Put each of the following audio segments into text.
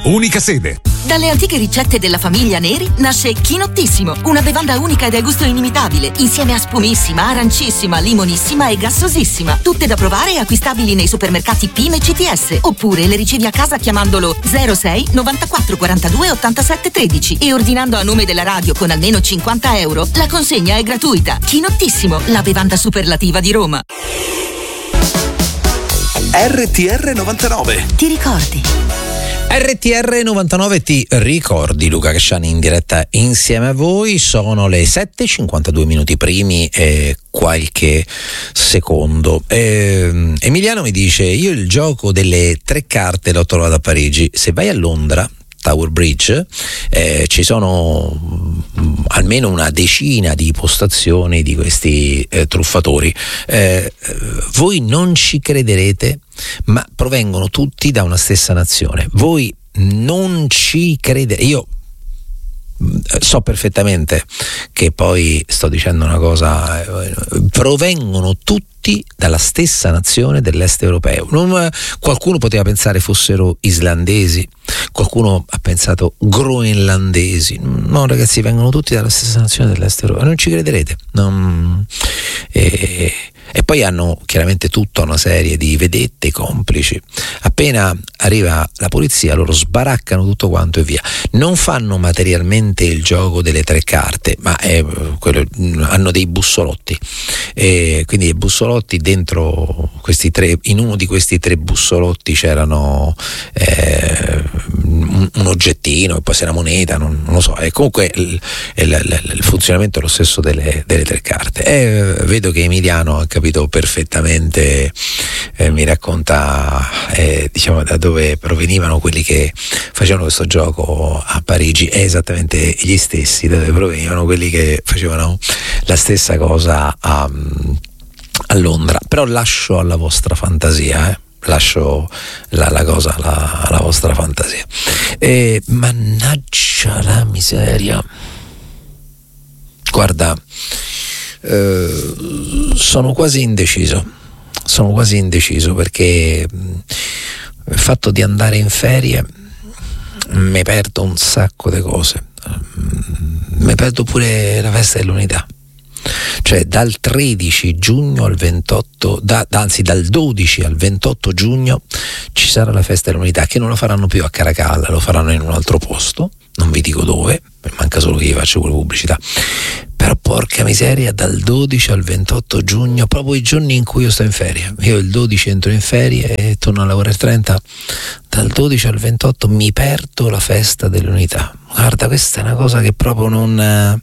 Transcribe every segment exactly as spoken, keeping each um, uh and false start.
unica sede. Dalle antiche ricette della famiglia Neri nasce Chinottissimo, una bevanda unica e dal gusto inimitabile, insieme a spumissima, arancissima, limonissima e gassosissima. Tutte da provare e acquistabili nei supermercati P I M e C T S, oppure le ricevi a casa chiamandolo zero sei novantaquattro quarantadue ottantasette tredici e ordinando a nome della radio con almeno cinquanta euro. La consegna è gratuita. Chinottissimo, la bevanda superlativa di Roma. R T R novantanove. Ti ricordi? R T R novantanove ti ricordi, Luca Casciani in diretta insieme a voi. Sono le sette e cinquantadue minuti primi e qualche secondo. E, Emiliano mi dice: io il gioco delle tre carte l'ho trovato a Parigi. Se vai a Londra, Tower Bridge, eh, ci sono mh, almeno una decina di postazioni di questi eh, truffatori. Eh, voi non ci crederete, ma provengono tutti da una stessa nazione. Voi non ci credete. Io so perfettamente che poi sto dicendo una cosa, eh, provengono tutti dalla stessa nazione dell'est europeo. Non, qualcuno poteva pensare fossero islandesi, qualcuno ha pensato groenlandesi. No, ragazzi, vengono tutti dalla stessa nazione dell'est europeo. Non ci crederete. Non, eh, e poi hanno chiaramente tutta una serie di vedette complici. Appena arriva la polizia loro sbaraccano tutto quanto e via. Non fanno materialmente il gioco delle tre carte, ma è quello, hanno dei bussolotti, e quindi i bussolotti dentro questi tre, in uno di questi tre bussolotti c'erano eh, un, un oggettino e poi se una moneta, non, non lo so, e comunque il, il, il, il funzionamento è lo stesso delle, delle tre carte. E vedo che Emiliano ha capito perfettamente, eh, mi racconta eh, diciamo da dove provenivano quelli che facevano questo gioco a Parigi. È esattamente gli stessi da dove provenivano quelli che facevano la stessa cosa a, a Londra. Però lascio alla vostra fantasia, eh. lascio la, la cosa alla, alla vostra fantasia. E mannaggia la miseria, guarda, eh, sono quasi indeciso sono quasi indeciso perché il fatto di andare in ferie mi perdo un sacco di cose, mi perdo pure la festa dell'unità. Cioè dal tredici giugno al ventotto, da, anzi dal dodici al ventotto giugno ci sarà la festa dell'unità, che non la faranno più a Caracalla, lo faranno in un altro posto, non vi dico dove, manca solo che gli faccio quella pubblicità. Però porca miseria, dal dodici al ventotto giugno, proprio i giorni in cui io sto in ferie. Io il dodici entro in ferie e torno a lavorare il trenta. Dal dodici al ventotto mi perdo la festa dell'unità. Guarda, questa è una cosa che proprio non...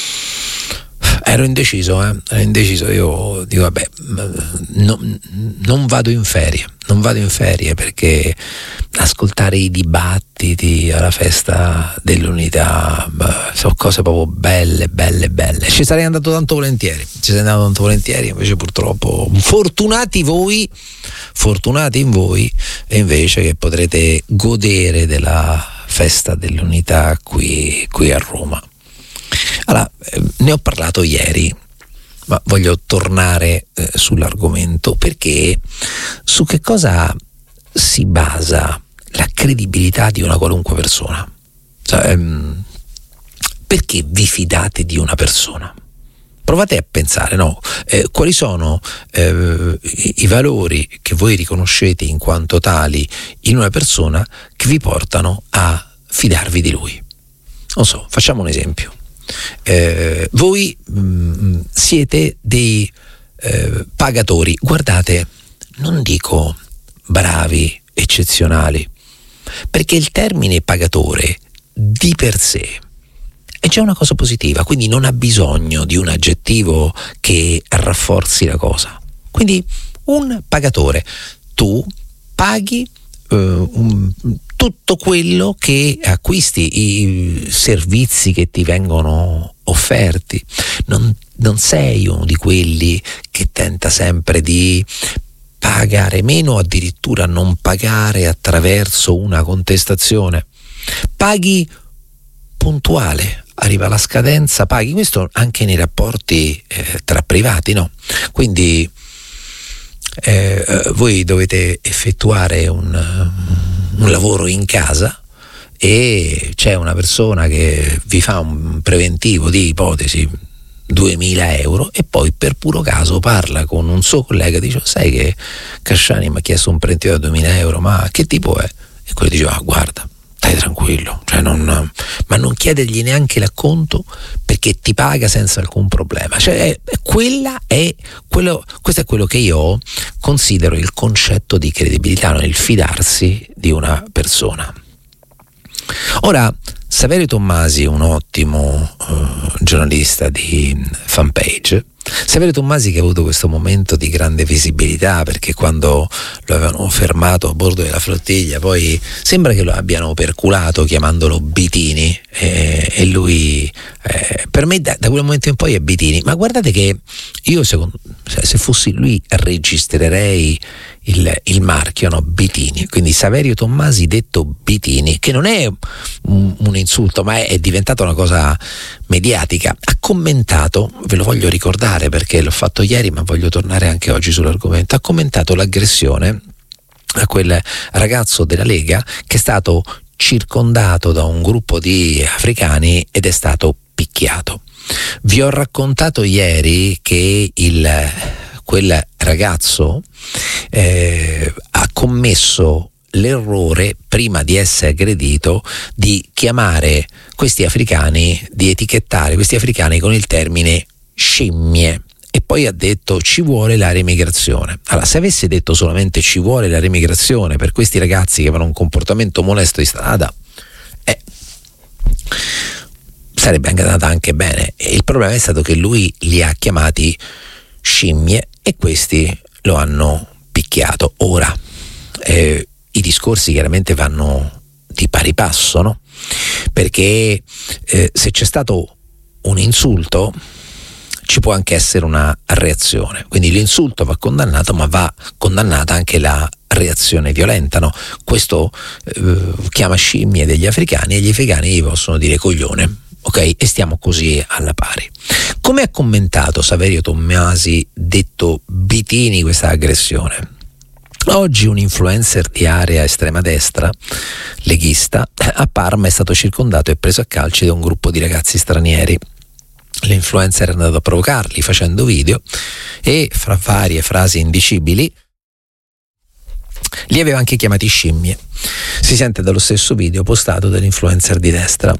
Ero indeciso, eh? Ero indeciso. Io dico, vabbè, no, non vado in ferie, non vado in ferie perché ascoltare i dibattiti alla festa dell'unità, beh, sono cose proprio belle, belle, belle. Ci sarei andato tanto volentieri, ci sarei andato tanto volentieri, invece purtroppo, fortunati voi, fortunati in voi, e invece che potrete godere della festa dell'unità qui, qui a Roma. Allora, eh, ne ho parlato ieri, ma voglio tornare eh, sull'argomento, perché su che cosa si basa la credibilità di una qualunque persona? Cioè, ehm, perché vi fidate di una persona? Provate a pensare, no? Eh, quali sono eh, i, i valori che voi riconoscete in quanto tali in una persona che vi portano a fidarvi di lui? Non so, facciamo un esempio. Eh, voi mh, siete dei eh, pagatori, guardate, non dico bravi, eccezionali, perché il termine pagatore di per sé è già una cosa positiva, quindi non ha bisogno di un aggettivo che rafforzi la cosa. Quindi un pagatore, tu paghi uh, un, tutto quello che acquisti, i servizi che ti vengono offerti. Non, non sei uno di quelli che tenta sempre di pagare meno, addirittura non pagare attraverso una contestazione. Paghi puntuale, arriva la scadenza, paghi. Questo anche nei rapporti eh, tra privati, no? Quindi eh, voi dovete effettuare un, un lavoro in casa, e c'è una persona che vi fa un preventivo di ipotesi duemila euro e poi per puro caso parla con un suo collega e dice: sai che Casciani mi ha chiesto un preventivo da duemila euro, ma che tipo è? E quello diceva: ah, guarda, stai tranquillo, cioè non, ma non chiedergli neanche l'acconto perché ti paga senza alcun problema. Cioè, è, quella è quello, questo è quello che io considero il concetto di credibilità, il fidarsi di una persona. Ora, Saverio Tommasi, un ottimo uh, giornalista di Fanpage, Saverio Tommasi che ha avuto questo momento di grande visibilità perché quando lo avevano fermato a bordo della flottiglia poi sembra che lo abbiano perculato chiamandolo Bitini eh, e lui eh, per me da, da quel momento in poi è Bitini, ma guardate che io secondo, se fossi lui registrerei il, il marchio, no? Bitini, quindi Saverio Tommasi detto Bitini, che non è un, un insulto ma è, è diventata una cosa mediatica. Ha commentato, ve lo voglio ricordare perché l'ho fatto ieri ma voglio tornare anche oggi sull'argomento, ha commentato l'aggressione a quel ragazzo della Lega che è stato circondato da un gruppo di africani ed è stato picchiato. Vi ho raccontato ieri che il, quel ragazzo eh, ha commesso l'errore, prima di essere aggredito, di chiamare questi africani, di etichettare questi africani con il termine scimmie, e poi ha detto ci vuole la remigrazione. Allora, se avesse detto solamente ci vuole la remigrazione per questi ragazzi che avevano un comportamento molesto in strada, eh, sarebbe andata anche bene. E il problema è stato che lui li ha chiamati scimmie e questi lo hanno picchiato. Ora, eh, i discorsi chiaramente vanno di pari passo, no? Perché eh, se c'è stato un insulto ci può anche essere una reazione, quindi l'insulto va condannato ma va condannata anche la reazione violenta, no? Questo eh, chiama scimmie degli africani e gli africani gli possono dire coglione, ok? E stiamo così alla pari. Come ha commentato Saverio Tommasi detto Bitini questa aggressione? Oggi un influencer di area estrema destra, leghista, a Parma è stato circondato e preso a calci da un gruppo di ragazzi stranieri. L'influencer è andato a provocarli facendo video e, fra varie frasi indicibili, li aveva anche chiamati scimmie. Si sente dallo stesso video postato dall'influencer di destra.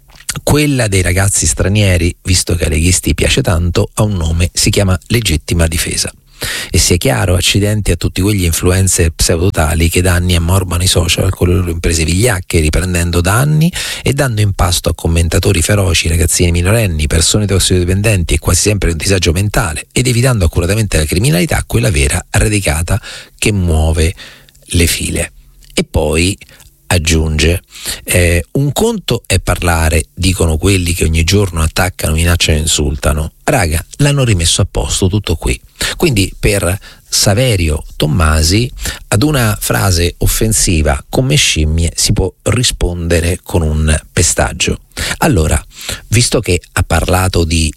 Quella dei ragazzi stranieri, visto che ai leghisti piace tanto, ha un nome, si chiama Legittima Difesa. E sia chiaro, accidenti a tutti quegli influencer pseudotali che da anni ammorbano i social con le loro imprese vigliacche, riprendendo da anni e dando in pasto a commentatori feroci, ragazzini minorenni, persone tossicodipendenti e quasi sempre un disagio mentale, ed evitando accuratamente la criminalità, quella vera, radicata, che muove le file. E poi aggiunge, eh, un conto è parlare, dicono quelli che ogni giorno attaccano, minacciano e insultano. Raga, l'hanno rimesso a posto, tutto qui. Quindi per Saverio Tommasi ad una frase offensiva come scimmie si può rispondere con un pestaggio. Allora, visto che ha parlato di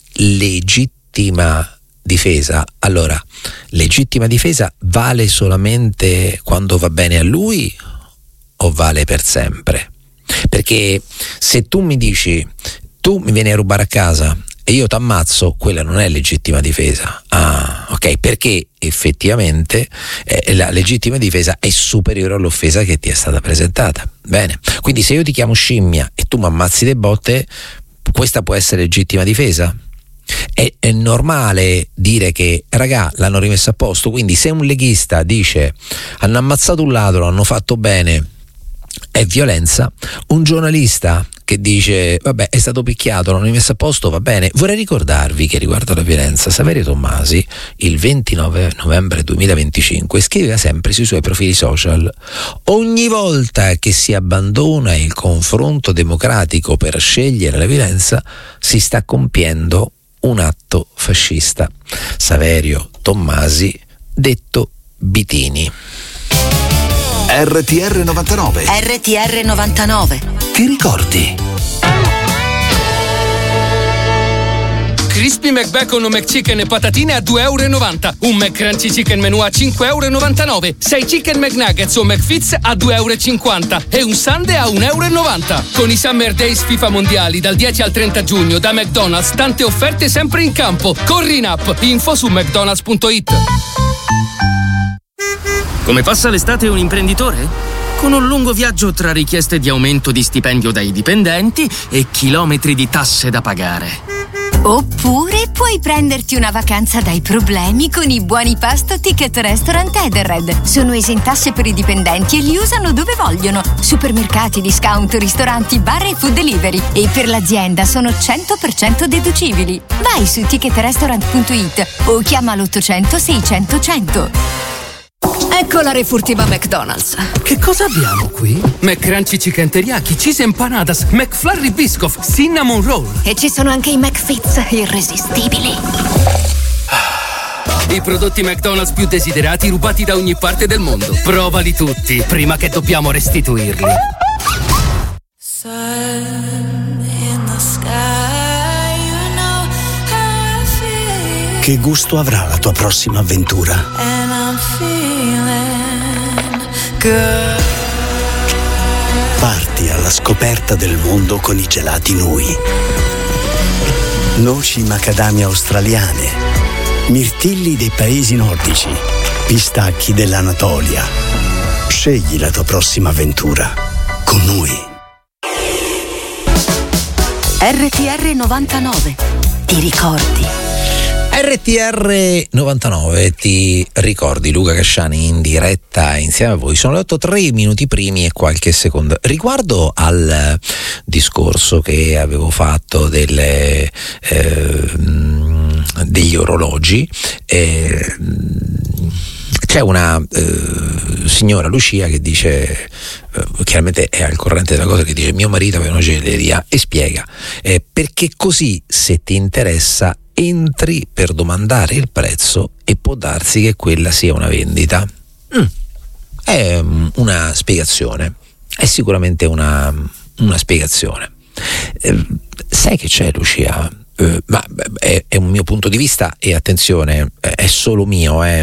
legittima difesa, allora legittima difesa vale solamente quando va bene a lui o vale per sempre? Perché se tu mi dici tu mi vieni a rubare a casa e io t'ammazzo, quella non è legittima difesa. Ah, ok, perché effettivamente eh, la legittima difesa è superiore all'offesa che ti è stata presentata. Bene, quindi se io ti chiamo scimmia e tu mi ammazzi le botte, questa può essere legittima difesa? È, è normale dire che raga l'hanno rimesso a posto, quindi se un leghista dice hanno ammazzato un ladro, hanno fatto bene, è violenza. Un giornalista che dice vabbè è stato picchiato, l'hanno rimesso a posto, va bene. Vorrei ricordarvi che riguardo alla violenza Saverio Tommasi il ventinove novembre duemilaventicinque scriveva sempre sui suoi profili social: ogni volta che si abbandona il confronto democratico per scegliere la violenza si sta compiendo un atto fascista. Saverio Tommasi detto Bitini. R T R novantanove. R T R novantanove. Ti ricordi? Crispy McBacon o McChicken e patatine a due euro e novanta. Un McCrunchy Chicken Menù a cinque euro e novantanove. sei Chicken McNuggets o McFits a due euro e cinquanta. E un sundae a un euro e novanta. Con i Summer Days FIFA Mondiali dal dieci al trenta giugno da McDonald's, tante offerte sempre in campo. Corri in app. Info su mcdonalds punto it. Come passa l'estate un imprenditore? Con un lungo viaggio tra richieste di aumento di stipendio dai dipendenti e chilometri di tasse da pagare. Oppure puoi prenderti una vacanza dai problemi con i buoni pasto Ticket Restaurant Edenred. Sono esentasse per i dipendenti e li usano dove vogliono. Supermercati, discount, ristoranti, bar e food delivery. E per l'azienda sono cento per cento deducibili. Vai su ticket restaurant punto it o chiama l'ottocento seicento cento. Ecco la refurtiva McDonald's. Che cosa abbiamo qui? McCrunchy Chicken Teriyaki, Cheese Empanadas, McFlurry Biscoff, Cinnamon Roll. E ci sono anche i McFits irresistibili. I prodotti McDonald's più desiderati rubati da ogni parte del mondo. Provali tutti, prima che dobbiamo restituirli. Che gusto avrà la tua prossima avventura? Parti alla scoperta del mondo con i gelati Nui. Noci macadamia australiane, mirtilli dei paesi nordici, pistacchi dell'Anatolia. Scegli la tua prossima avventura con Nui. R T R novantanove. Ti ricordi? R T R novantanove, ti ricordi? Luca Casciani in diretta insieme a voi. Sono le otto, tre minuti primi e qualche secondo. Riguardo al discorso che avevo fatto delle, eh, degli orologi, eh, c'è una eh, signora Lucia che dice, eh, chiaramente è al corrente della cosa, che dice: mio marito aveva una gioielleria, e spiega eh, perché così, se ti interessa, entri per domandare il prezzo e può darsi che quella sia una vendita. Mm. È una spiegazione, è sicuramente una, una spiegazione. Eh, sai che c'è, Lucia? Eh, ma è, è un mio punto di vista, e attenzione, è solo mio, eh.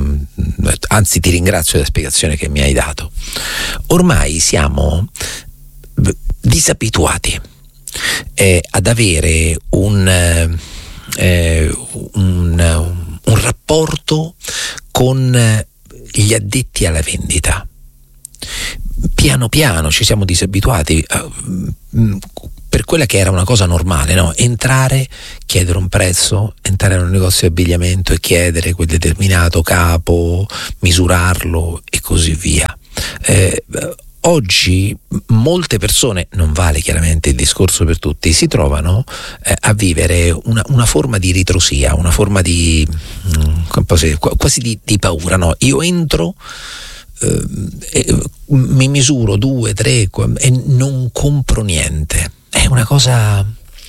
Anzi, ti ringrazio della spiegazione che mi hai dato. Ormai siamo disabituati eh, ad avere un Eh, un, un rapporto con gli addetti alla vendita. Piano piano ci siamo disabituati a, per quella che era una cosa normale, no? Entrare, chiedere un prezzo, entrare in un negozio di abbigliamento e chiedere quel determinato capo, misurarlo e così via. Eh, Oggi molte persone, non vale chiaramente il discorso per tutti, si trovano eh, a vivere una, una forma di ritrosia, una forma di mh, quasi di, di paura, no? Io entro, eh, eh, mi misuro due, tre e non compro niente. È una cosa...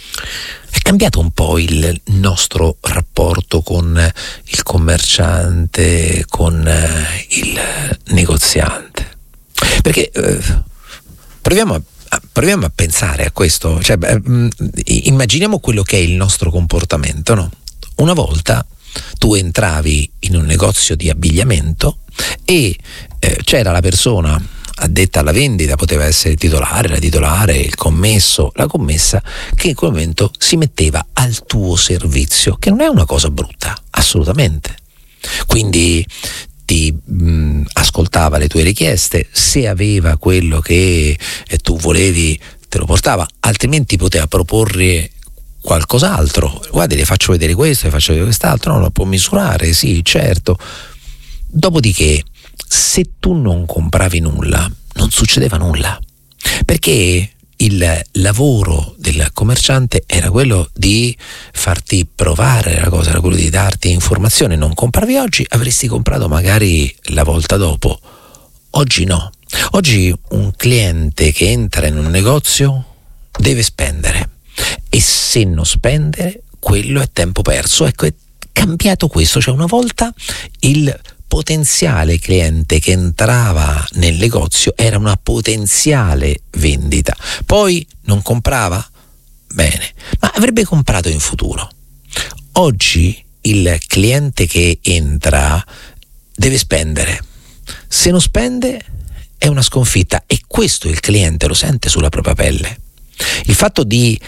È cambiato un po' il nostro rapporto con il commerciante, con eh, il negoziante. Perché eh, proviamo, a, proviamo a pensare a questo, cioè, eh, immaginiamo quello che è il nostro comportamento, no? Una volta tu entravi in un negozio di abbigliamento e eh, c'era la persona addetta alla vendita, poteva essere il titolare, la titolare, il commesso, la commessa, che in quel momento si metteva al tuo servizio, che non è una cosa brutta, assolutamente. Quindi ti mh, ascoltava le tue richieste, se aveva quello che eh, tu volevi te lo portava, altrimenti poteva proporre qualcos'altro. Guarda, le faccio vedere questo, le faccio vedere quest'altro, no, lo può misurare, sì, certo. Dopodiché, se tu non compravi nulla, non succedeva nulla, perché il lavoro del commerciante era quello di farti provare la cosa, era quello di darti informazione. Non compravi oggi, avresti comprato magari la volta dopo. Oggi no. Oggi un cliente che entra in un negozio deve spendere, e se non spende, quello è tempo perso. Ecco, è cambiato questo. Cioè, una volta il potenziale cliente che entrava nel negozio era una potenziale vendita, poi non comprava? Bene, ma avrebbe comprato in futuro. Oggi il cliente che entra deve spendere, se non spende è una sconfitta, e questo il cliente lo sente sulla propria pelle. Il fatto di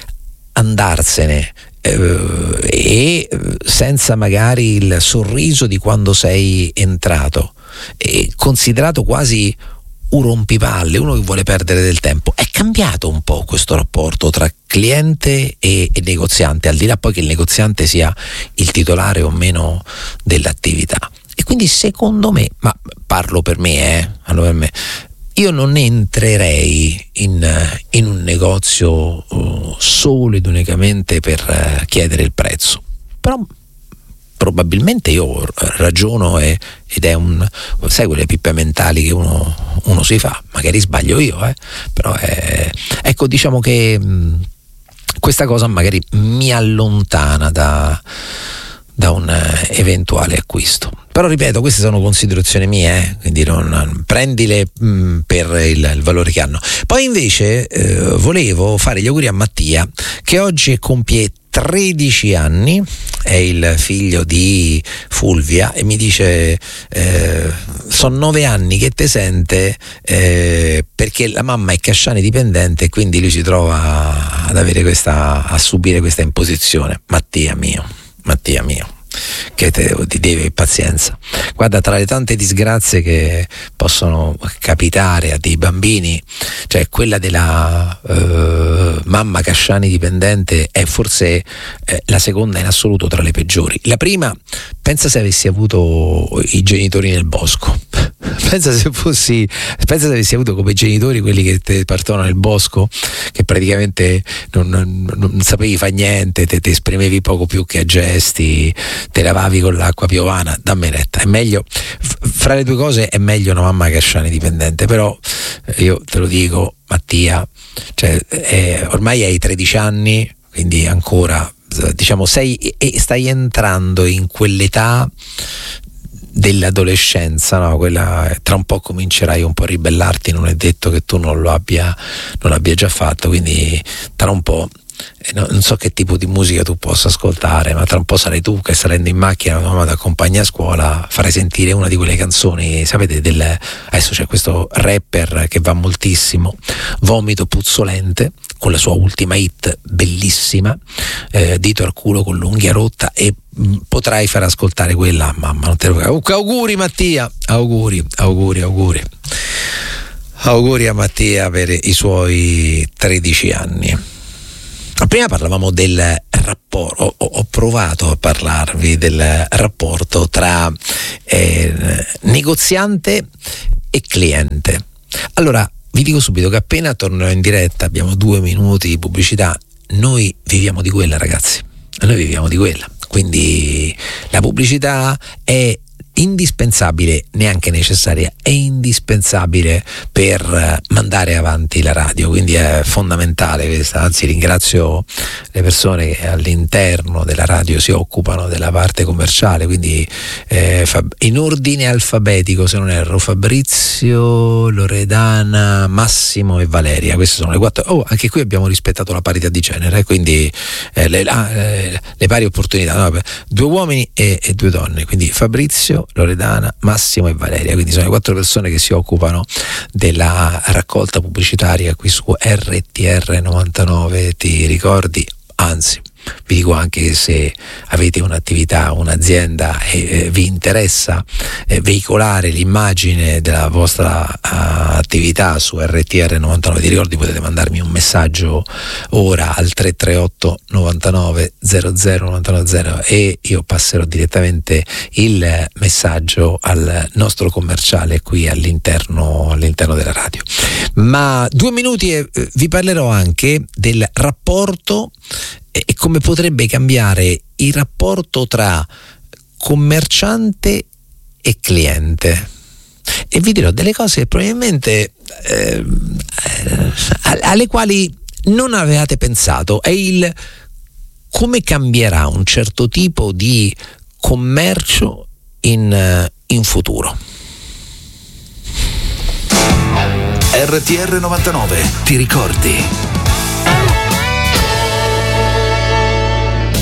andarsene eh, e senza magari il sorriso di quando sei entrato, è considerato quasi un rompipalle, uno che vuole perdere del tempo. È cambiato un po' questo rapporto tra cliente e, e negoziante, al di là poi che il negoziante sia il titolare o meno dell'attività. E quindi secondo me, ma parlo per me, eh, parlo per me, io non entrerei in, in un negozio uh, solo ed unicamente per uh, chiedere il prezzo, però probabilmente io ragiono e, ed è un, sai, quelle pippe mentali che uno, uno si fa, magari sbaglio io, eh, però è, ecco, diciamo che mh, questa cosa magari mi allontana da da un eh, eventuale acquisto. Però ripeto, queste sono considerazioni mie, eh? Quindi non, non prendile mh, per il, il valore che hanno. Poi invece eh, volevo fare gli auguri a Mattia, che oggi compie tredici anni, è il figlio di Fulvia, e mi dice eh, sono nove anni che te sente eh, perché la mamma è Casciani dipendente e quindi lui si trova ad avere questa, a subire questa imposizione. Mattia mio, Mattia mio, che te, ti deve pazienza. Guarda, tra le tante disgrazie che possono capitare a dei bambini, cioè quella della eh, mamma Casciani dipendente è forse eh, la seconda in assoluto tra le peggiori. La prima, pensa se avessi avuto i genitori nel bosco. Pensa se fossi, pensa se avessi avuto come genitori quelli che te partono nel bosco, che praticamente non, non, non sapevi fare niente, te, te esprimevi poco più che a gesti, te lavavi con l'acqua piovana. Dammi retta, è meglio, fra le due cose è meglio una mamma Casciani dipendente, però io te lo dico, Mattia, cioè, è, ormai hai tredici anni, quindi ancora, diciamo, sei e stai entrando in quell'età dell'adolescenza, no? Quella, tra un po' comincerai un po' a ribellarti, non è detto che tu non lo abbia, non l'abbia già fatto, quindi tra un po', eh, no, non so che tipo di musica tu possa ascoltare, ma tra un po' sarai tu che, salendo in macchina, la mamma ti accompagna a scuola, farai sentire una di quelle canzoni, sapete, del, adesso c'è questo rapper che va moltissimo, Vomito Puzzolente, con la sua ultima hit bellissima, eh, Dito al culo con l'unghia rotta, e mh, potrai far ascoltare quella, mamma, non te lo... Auguri Mattia, auguri, auguri, auguri. Auguri a Mattia per i suoi tredici anni. Prima parlavamo del rapporto, ho, ho provato a parlarvi del rapporto tra eh, negoziante e cliente. Allora, vi dico subito che appena tornerò in diretta, abbiamo due minuti di pubblicità, noi viviamo di quella, ragazzi, noi viviamo di quella, quindi la pubblicità è indispensabile, neanche necessaria, è indispensabile per mandare avanti la radio, quindi è fondamentale questa. Anzi, ringrazio le persone che all'interno della radio si occupano della parte commerciale, quindi eh, in ordine alfabetico, se non erro, Fabrizio, Loredana, Massimo e Valeria, queste sono le quattro. Oh, anche qui abbiamo rispettato la parità di genere, quindi eh, le, ah, eh, le pari opportunità, no? Due uomini e, e due donne, quindi Fabrizio, Loredana, Massimo e Valeria, quindi sono le quattro persone che si occupano della raccolta pubblicitaria qui su R T R novantanove, ti ricordi? Anzi, vi dico anche che se avete un'attività, un'azienda e eh, vi interessa eh, veicolare l'immagine della vostra uh, attività su R T R novantanove, ti ricordi, potete mandarmi un messaggio ora al tre tre otto novantanove zero zero novantanove zero e io passerò direttamente il messaggio al nostro commerciale qui all'interno, all'interno della radio. Ma due minuti e eh, vi parlerò anche del rapporto e come potrebbe cambiare il rapporto tra commerciante e cliente, e vi dirò delle cose probabilmente eh, alle quali non avevate pensato. È il come cambierà un certo tipo di commercio in, in futuro. R T R novantanove, ti ricordi?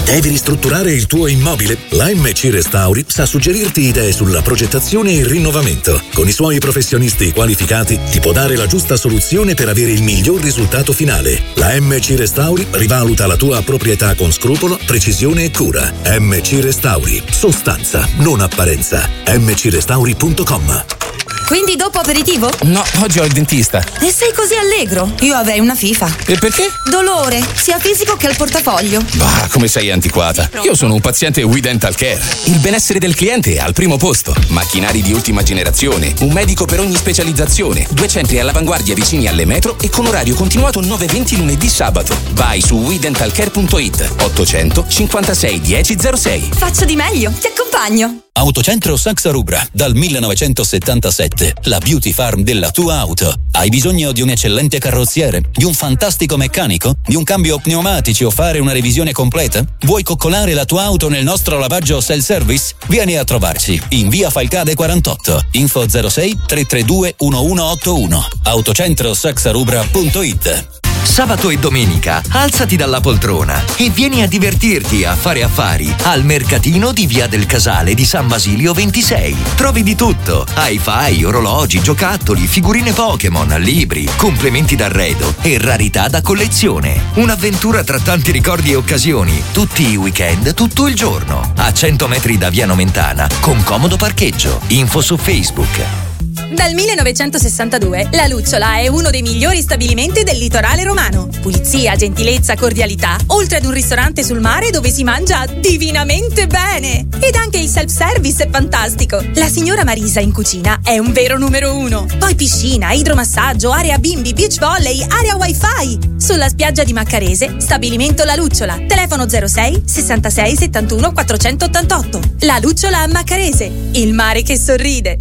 Devi ristrutturare il tuo immobile? La M C Restauri sa suggerirti idee sulla progettazione e il rinnovamento. Con i suoi professionisti qualificati ti può dare la giusta soluzione per avere il miglior risultato finale. La M C Restauri rivaluta la tua proprietà con scrupolo, precisione e cura. M C Restauri. Sostanza, non apparenza. m c restauri punto com. Quindi dopo aperitivo? No, oggi ho il dentista. E sei così allegro? Io avrei una FIFA. E perché? Dolore, sia fisico che al portafoglio. Bah, come sei antiquata. Io sono un paziente We Dental Care. Il benessere del cliente è al primo posto. Macchinari di ultima generazione, un medico per ogni specializzazione, due centri all'avanguardia vicini alle metro e con orario continuato nove venti lunedì sabato. Vai su we dental care punto it. ottocento cinquantasei dieci zero sei. Faccio di meglio, ti accompagno. Autocentro Saxa Rubra, dal millenovecentosettantasette, la beauty farm della tua auto. Hai bisogno di un eccellente carrozziere, di un fantastico meccanico, di un cambio pneumatici o fare una revisione completa? Vuoi coccolare la tua auto nel nostro lavaggio self-service? Vieni a trovarci in via Falcade quarantotto, info zero sei tre tre due uno uno otto uno, autocentro saxa rubra punto it. Sabato e domenica alzati dalla poltrona e vieni a divertirti a fare affari al mercatino di Via del Casale di San Basilio ventisei. Trovi di tutto: hi-fi, orologi, giocattoli, figurine Pokémon, libri, complementi d'arredo e rarità da collezione. Un'avventura tra tanti ricordi e occasioni, tutti i weekend, tutto il giorno. A cento metri da Via Nomentana, con comodo parcheggio. Info su Facebook. Dal millenovecentosessantadue la Lucciola è uno dei migliori stabilimenti del litorale romano. Pulizia, gentilezza, cordialità, oltre ad un ristorante sul mare dove si mangia divinamente bene. Ed anche il self-service è fantastico. La signora Marisa in cucina è un vero numero uno. Poi piscina, idromassaggio, area bimbi, beach volley, area wifi. Sulla spiaggia di Maccarese, stabilimento La Lucciola. Telefono zero sei sessantasei settantuno quattrocentottantotto. La Lucciola a Maccarese, il mare che sorride.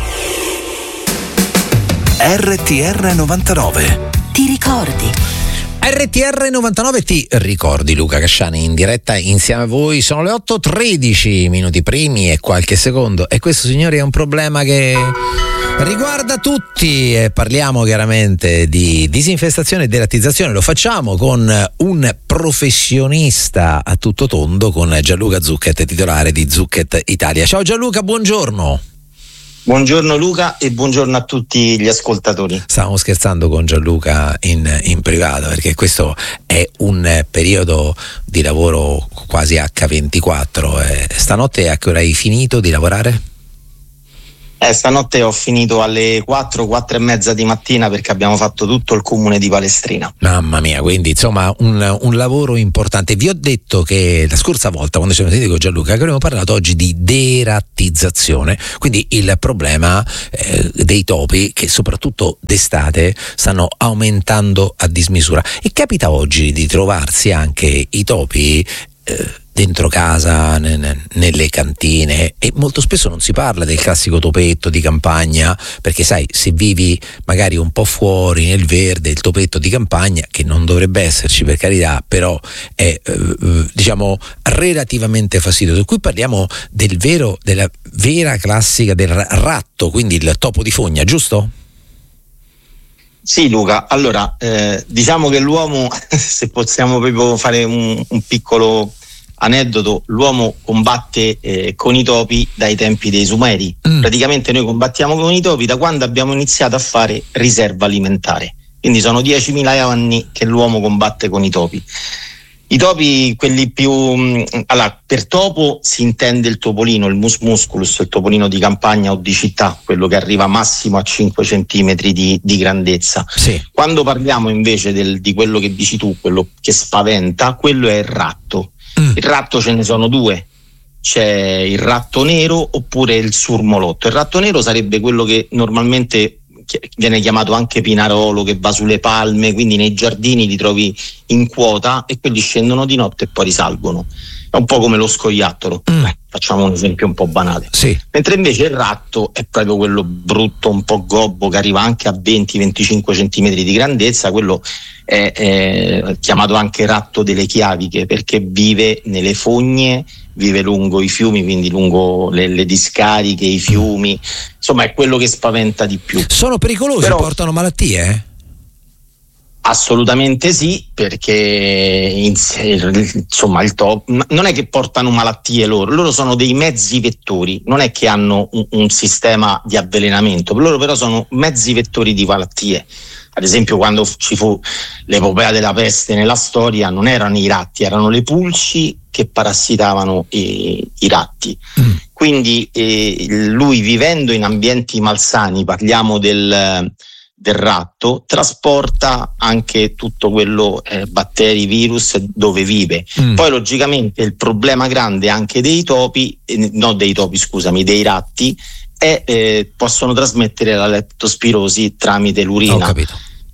R T R novantanove. Ti ricordi? R T R novantanove ti ricordi, Luca Casciani in diretta insieme a voi. Sono le otto e tredici minuti primi e qualche secondo, e questo, signori, è un problema che riguarda tutti, e parliamo chiaramente di disinfestazione e derattizzazione. Lo facciamo con un professionista a tutto tondo, con Gianluca Zucchet, titolare di Zucchet Italia. Ciao Gianluca, buongiorno. Buongiorno Luca e buongiorno a tutti gli ascoltatori. Stavamo scherzando con Gianluca in, in privato, perché questo è un periodo di lavoro quasi acca ventiquattro. Eh, stanotte a che ora hai finito di lavorare? Eh, stanotte ho finito alle quattro, quattro e mezza di mattina, perché abbiamo fatto tutto il comune di Palestrina. Mamma mia, quindi insomma un, un lavoro importante. Vi ho detto che la scorsa volta, quando ci siamo sentiti con Gianluca, che abbiamo parlato oggi di derattizzazione, quindi il problema eh, dei topi che soprattutto d'estate stanno aumentando a dismisura, e capita oggi di trovarsi anche i topi eh, dentro casa, ne, nelle cantine, e molto spesso non si parla del classico topetto di campagna, perché sai, se vivi magari un po' fuori nel verde, il topetto di campagna, che non dovrebbe esserci per carità, però è eh, diciamo relativamente fastidioso. Qui parliamo del vero, della vera classica del ratto, quindi il topo di fogna, giusto? Sì Luca, allora eh, diciamo che l'uomo, se possiamo proprio fare un, un piccolo aneddoto, l'uomo combatte eh, con i topi dai tempi dei Sumeri. Mm. Praticamente noi combattiamo con i topi da quando abbiamo iniziato a fare riserva alimentare, quindi sono diecimila anni che l'uomo combatte con i topi. I topi, quelli più mh, allora, per topo si intende il topolino, il mus musculus, il topolino di campagna o di città, quello che arriva massimo a cinque centimetri di, di grandezza. Sì. Quando parliamo invece del, di quello che dici tu, quello che spaventa, quello è il ratto. Mm. Il ratto ce ne sono due, c'è il ratto nero oppure il surmolotto. Il ratto nero sarebbe quello che normalmente viene chiamato anche pinarolo, che va sulle palme, quindi nei giardini li trovi in quota e quelli scendono di notte e poi risalgono. È un po' come lo scoiattolo. Mm. Beh, facciamo un esempio un po' banale. Sì. Mentre invece il ratto è proprio quello brutto, un po' gobbo, che arriva anche a venti venticinque centimetri di grandezza. Quello è, è chiamato anche ratto delle chiaviche, perché vive nelle fogne, vive lungo i fiumi, quindi lungo le, le discariche, i fiumi. Insomma, è quello che spaventa di più. Sono pericolosi, Però, portano malattie? Assolutamente sì, perché insomma il top non è che portano malattie loro, loro sono dei mezzi vettori, non è che hanno un, un sistema di avvelenamento, loro però sono mezzi vettori di malattie. Ad esempio, quando ci fu l'epopea della peste nella storia, non erano i ratti, erano le pulci che parassitavano i, i ratti. Mm. Quindi eh, lui, vivendo in ambienti malsani, parliamo del, del ratto, trasporta anche tutto quello, eh, batteri, virus, dove vive. Mm. Poi logicamente il problema grande anche dei topi, eh, no dei topi scusami, dei ratti, è eh, possono trasmettere la leptospirosi tramite l'urina. Ho capito.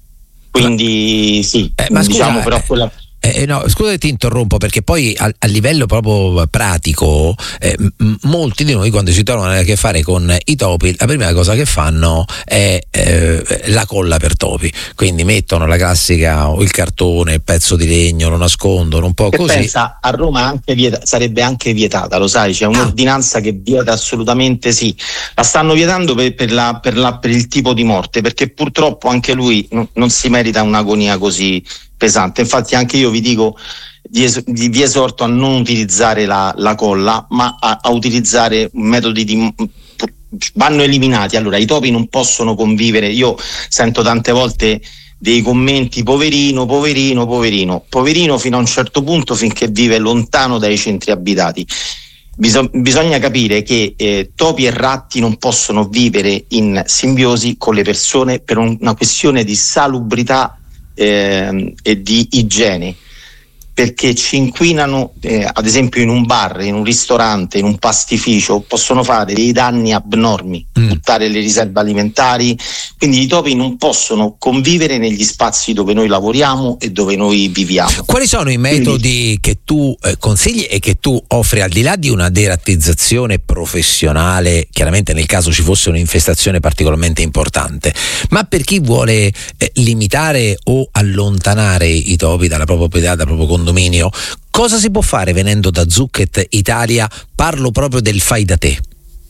Quindi sì, eh, ma diciamo scusa, però quella... Eh, no, scusa che ti interrompo, perché poi a, a livello proprio pratico eh, m- molti di noi, quando si trovano a che fare con i topi, la prima cosa che fanno è eh, la colla per topi, quindi mettono la classica, il cartone, il pezzo di legno, lo nascondono un po' che così. Pensa, a Roma anche vieta, sarebbe anche vietata, lo sai, c'è un'ordinanza ah. che vieta assolutamente, sì, la stanno vietando per, per, la, per, la, per il tipo di morte, perché purtroppo anche lui non, non si merita un'agonia così pesante. Infatti anche io vi dico, vi, es- vi esorto a non utilizzare la, la colla, ma a, a utilizzare metodi di vanno eliminati. Allora, i topi non possono convivere. Io sento tante volte dei commenti: poverino, poverino, poverino, poverino fino a un certo punto, finché vive lontano dai centri abitati. Biso- bisogna capire che eh, topi e ratti non possono vivere in simbiosi con le persone per un- una questione di salubrità Eh, e di igiene, perché ci inquinano, eh, ad esempio in un bar, in un ristorante, in un pastificio, possono fare dei danni abnormi, mm. buttare le riserve alimentari. Quindi i topi non possono convivere negli spazi dove noi lavoriamo e dove noi viviamo. Quali sono i metodi Quindi, che tu eh, consigli e che tu offri, al di là di una derattizzazione professionale, chiaramente nel caso ci fosse un'infestazione particolarmente importante, ma per chi vuole eh, limitare o allontanare i topi dalla propria proprietà, dal proprio condominio, cosa si può fare venendo da Zucchett Italia? Parlo proprio del fai da te.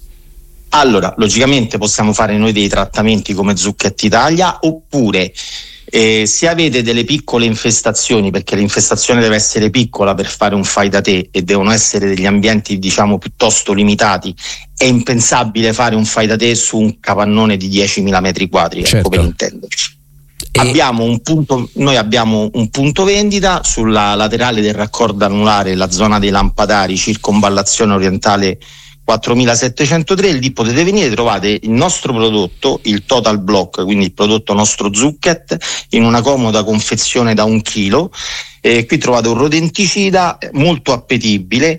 Allora, logicamente possiamo fare noi dei trattamenti come Zucchett Italia, oppure eh, se avete delle piccole infestazioni, perché l'infestazione deve essere piccola per fare un fai da te e devono essere degli ambienti, diciamo, piuttosto limitati, è impensabile fare un fai da te su un capannone di diecimila metri quadri, certo. Ecco, per intenderci. E... Abbiamo un punto, noi abbiamo un punto vendita sulla laterale del raccordo anulare, la zona dei lampadari, circonvallazione orientale quattromilasettecentotre. Lì potete venire, trovate il nostro prodotto, il Total Block, quindi il prodotto nostro Zucchett, in una comoda confezione da un chilo. E qui trovate un rodenticida molto appetibile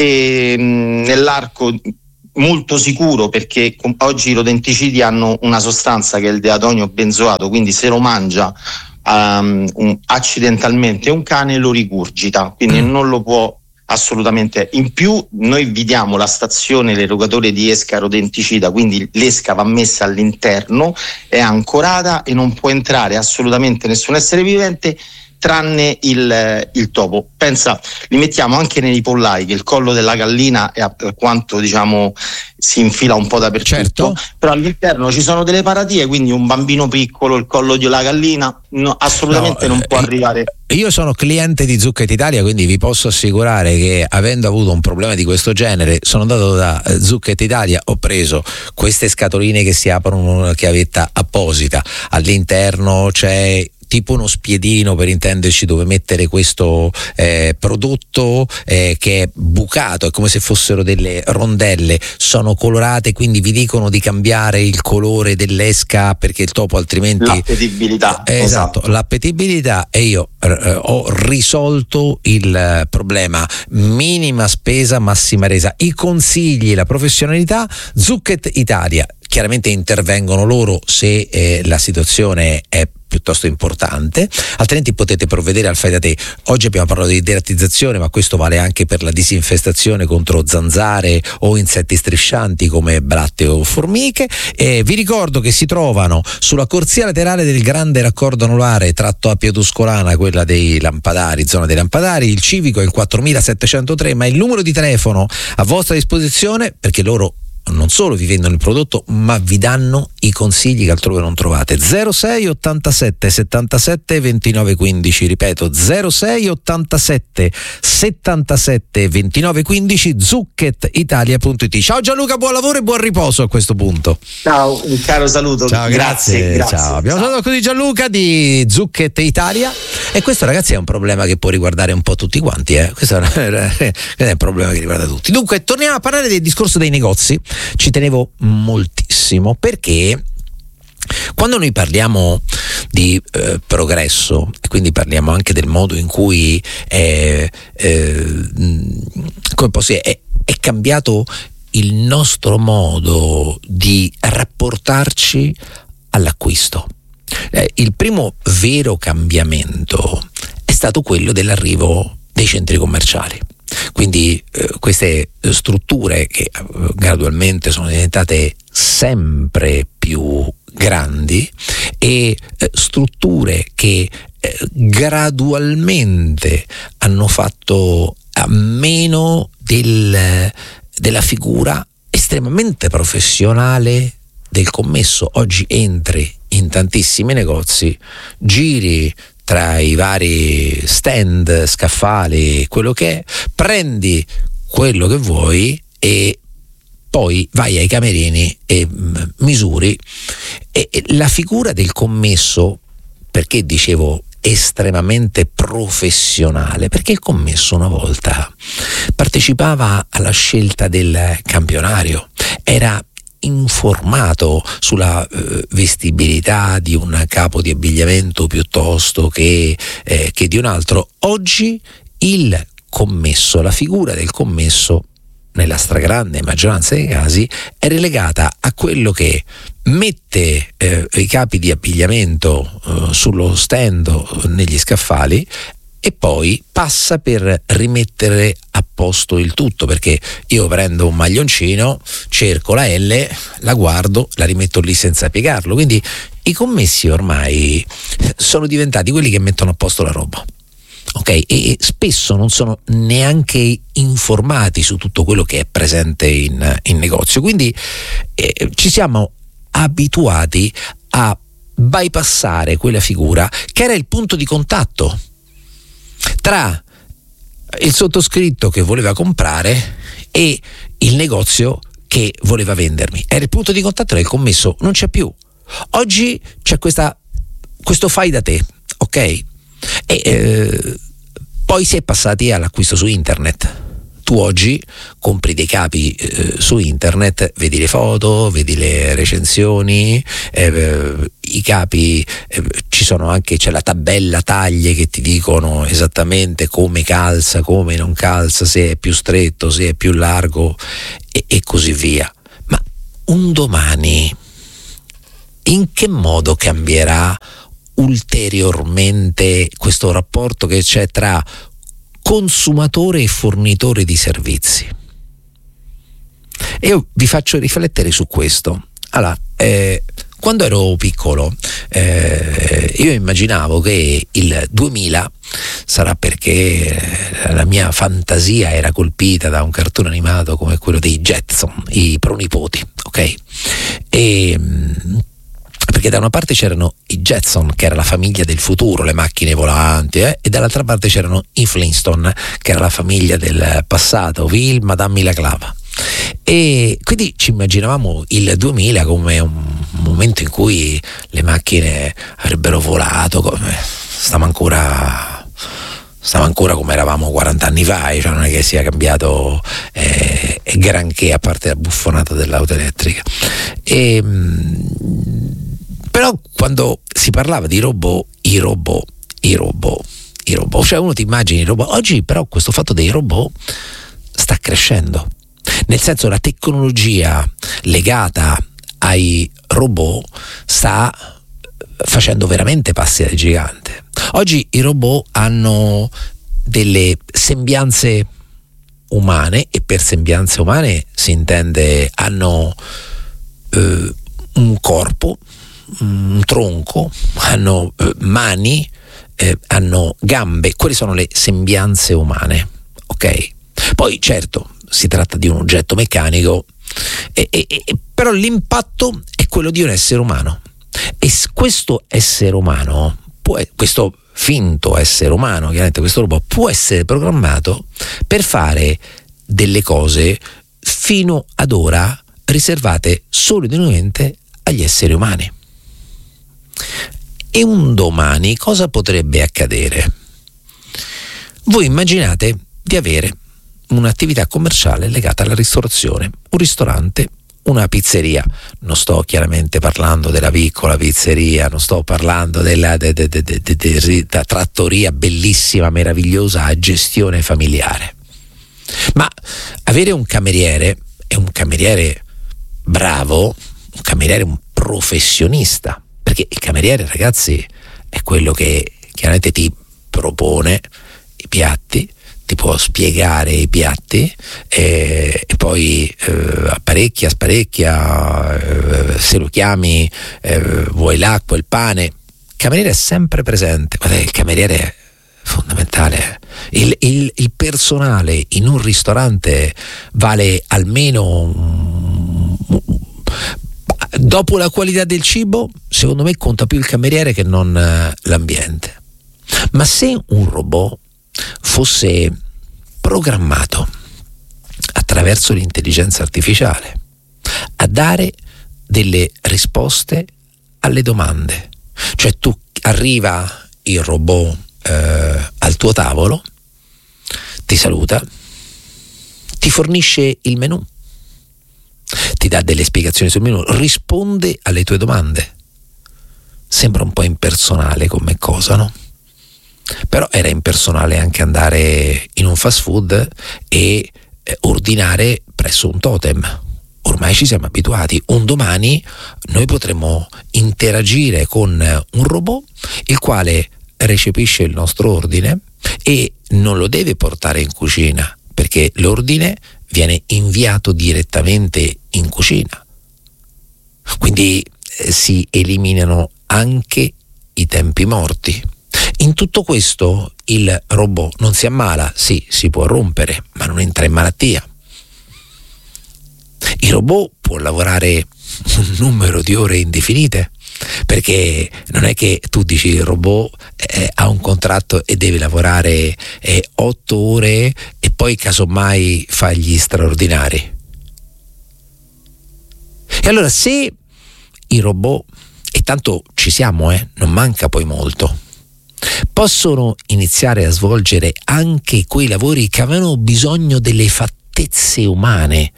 e mh, nell'arco molto sicuro, perché oggi i rodenticidi hanno una sostanza che è il deatonio benzoato, quindi se lo mangia um, un, accidentalmente un cane lo rigurgita, quindi mm. non lo può assolutamente. In più noi vi diamo la stazione, l'erogatore di esca rodenticida, quindi l'esca va messa all'interno, è ancorata e non può entrare assolutamente nessun essere vivente tranne il, il topo. Pensa, li mettiamo anche nei pollai, che il collo della gallina è alquanto, diciamo, si infila un po' dappertutto, certo. Però all'interno ci sono delle paratie, quindi un bambino piccolo, il collo della gallina no, assolutamente no, non può eh, arrivare. Io sono cliente di Zucchett Italia, quindi vi posso assicurare che, avendo avuto un problema di questo genere, sono andato da Zucchett Italia, ho preso queste scatoline che si aprono con una chiavetta apposita, all'interno c'è tipo uno spiedino, per intenderci, dove mettere questo eh, prodotto eh, che è bucato, è come se fossero delle rondelle, sono colorate, quindi vi dicono di cambiare il colore dell'esca perché il topo altrimenti... L'appetibilità. Eh, esatto, l'appetibilità, e io eh, ho risolto il problema. Minima spesa, massima resa. I consigli, la professionalità, Zucchett Italia. Chiaramente intervengono loro se eh, la situazione è piuttosto importante, altrimenti potete provvedere al fai da te. Oggi abbiamo parlato di derattizzazione, ma questo vale anche per la disinfestazione contro zanzare o insetti striscianti come bratte o formiche. E vi ricordo che si trovano sulla corsia laterale del grande raccordo anulare tratto a Pietuscolana, quella dei lampadari, zona dei lampadari. Il civico è il quattromilasettecentotre, ma il numero di telefono a vostra disposizione, perché loro non solo vi vendono il prodotto, ma vi danno i consigli che altrove non trovate. zero sei ottantasette settantasette ventinove quindici, ripeto zero sei ottantasette settantasette ventinove quindici, zucchett italia punto it. Ciao Gianluca, buon lavoro e buon riposo a questo punto. Ciao, un caro saluto. Ciao, grazie, grazie, grazie. Ciao. Abbiamo parlato con Gianluca di Zucchett Italia, e questo, ragazzi, è un problema che può riguardare un po' tutti quanti, eh? Questo è un problema che riguarda tutti. Dunque, torniamo a parlare del discorso dei negozi. Ci tenevo moltissimo, perché quando noi parliamo di eh, progresso, e quindi parliamo anche del modo in cui è, eh, come posso dire, è, è cambiato il nostro modo di rapportarci all'acquisto. Eh, il primo vero cambiamento è stato quello dell'arrivo dei centri commerciali. Quindi eh, queste strutture che eh, gradualmente sono diventate sempre più grandi, e eh, strutture che eh, gradualmente hanno fatto a meno del, della figura estremamente professionale del commesso. Oggi entri in tantissimi negozi, giri tra i vari stand, scaffali, quello che è, prendi quello che vuoi e poi vai ai camerini e mh, misuri. E, e la figura del commesso, perché dicevo estremamente professionale, perché il commesso una volta partecipava alla scelta del campionario, era informato sulla eh, vestibilità di un capo di abbigliamento piuttosto che, eh, che di un altro. Oggi il commesso, la figura del commesso, nella stragrande maggioranza dei casi, è relegata a quello che mette eh, i capi di abbigliamento eh, sullo stand, negli scaffali, e poi passa per rimettere a posto il tutto, perché io prendo un maglioncino, cerco la L, la guardo, la rimetto lì senza piegarlo. Quindi i commessi ormai sono diventati quelli che mettono a posto la roba, ok? E spesso non sono neanche informati su tutto quello che è presente in, in negozio. Quindi eh, ci siamo abituati a bypassare quella figura che era il punto di contatto tra il sottoscritto che voleva comprare e il negozio che voleva vendermi. Era il punto di contatto, era il commesso, non c'è più. Oggi c'è questa, questo fai da te, ok? E eh, poi si è passati all'acquisto su internet. Tu oggi compri dei capi eh, su internet, vedi le foto, vedi le recensioni, eh, i capi, eh, ci sono anche, c'è la tabella taglie che ti dicono esattamente come calza, come non calza, se è più stretto, se è più largo, e, e così via. Ma un domani in che modo cambierà ulteriormente questo rapporto che c'è tra consumatore e fornitore di servizi? E io vi faccio riflettere su questo. Allora, eh, quando ero piccolo eh, io immaginavo che il duemila, sarà perché la mia fantasia era colpita da un cartone animato come quello dei Jetson, i pronipoti, ok? E perché da una parte c'erano i Jetson, che era la famiglia del futuro, le macchine volanti, eh? e dall'altra parte c'erano i Flintstone, che era la famiglia del passato, Will, Madame Milaclava. E quindi ci immaginavamo il duemila come un momento in cui le macchine avrebbero volato, come stiamo ancora stiamo ancora come eravamo quaranta anni fa, cioè non è che sia cambiato eh, granché, a parte la buffonata dell'auto elettrica. E però quando si parlava di robot, i robot, i robot, i robot, cioè uno ti immagini i robot. Oggi però questo fatto dei robot sta crescendo, nel senso la tecnologia legata ai robot sta facendo veramente passi da gigante. Oggi i robot hanno delle sembianze umane, e per sembianze umane si intende hanno eh, un corpo, un tronco, hanno eh, mani, eh, hanno gambe. Quelle sono le sembianze umane, ok? Poi certo si tratta di un oggetto meccanico E, e, e, però l'impatto è quello di un essere umano, e questo essere umano, può, questo finto essere umano, chiaramente questo robot, può essere programmato per fare delle cose fino ad ora riservate solo ed unicamente agli esseri umani. E un domani cosa potrebbe accadere? Voi immaginate di avere un'attività commerciale legata alla ristorazione, un ristorante, una pizzeria. Non sto chiaramente parlando della piccola pizzeria, non sto parlando della de, de, de, de, de, de, de, trattoria bellissima, meravigliosa a gestione familiare. Ma avere un cameriere è un cameriere bravo, un cameriere un professionista, perché il cameriere, ragazzi, è quello che chiaramente ti propone i piatti, ti può spiegare i piatti e, e poi eh, apparecchia, sparecchia, eh, se lo chiami eh, vuoi l'acqua, il pane. Il cameriere è sempre presente. Guardate, il cameriere è fondamentale. Il, il, il personale in un ristorante vale almeno, dopo la qualità del cibo, secondo me conta più il cameriere che non eh, l'ambiente. Ma se un robot fosse programmato attraverso l'intelligenza artificiale a dare delle risposte alle domande, cioè tu arriva il robot eh, al tuo tavolo, ti saluta, ti fornisce il menù, ti dà delle spiegazioni sul menù, risponde alle tue domande. Sembra un po' impersonale come cosa, no? Però era impersonale anche andare in un fast food e eh, ordinare presso un totem. Ormai ci siamo abituati. Un domani noi potremo interagire con un robot il quale recepisce il nostro ordine e non lo deve portare in cucina, perché l'ordine viene inviato direttamente in cucina. Quindi eh, si eliminano anche i tempi morti. In tutto questo il robot non si ammala, sì, si può rompere, ma non entra in malattia. Il robot può lavorare un numero di ore indefinite, perché non è che tu dici il robot eh, ha un contratto e deve lavorare eh, otto ore e poi casomai fa gli straordinari. E allora se i robot, e tanto ci siamo, eh, non manca poi molto, possono iniziare a svolgere anche quei lavori che avevano bisogno delle fattezze umane,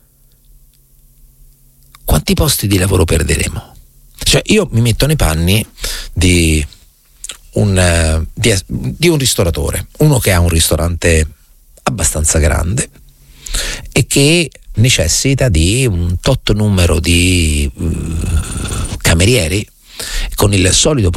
quanti posti di lavoro perderemo? Cioè io mi metto nei panni di un, di, di un ristoratore, uno che ha un ristorante abbastanza grande e che necessita di un tot numero di uh, camerieri con il solito